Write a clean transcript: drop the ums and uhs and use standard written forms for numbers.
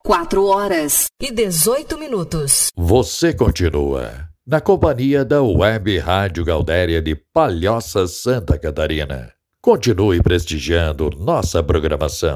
4h18. Você continua na companhia da Web Rádio Gaudéria de Palhoça, Santa Catarina. Continue prestigiando nossa programação.